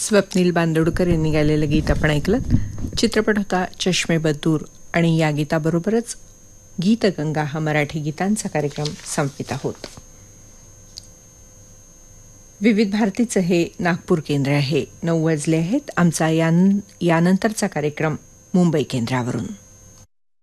स्वप्नील बांदोडकर यांनी गायलेलं गीत आपण ऐकलं. चित्रपट होता चष्मेबद दूर आणि या गीताबरोबरच गीतगंगा हा मराठी गीतांचा कार्यक्रम संपवित आहोत. विविध भारतीचं हे नागपूर केंद्र आहे. 9 वाजले आहेत. आमचा यानंतरचा कार्यक्रम मुंबई केंद्रावरून.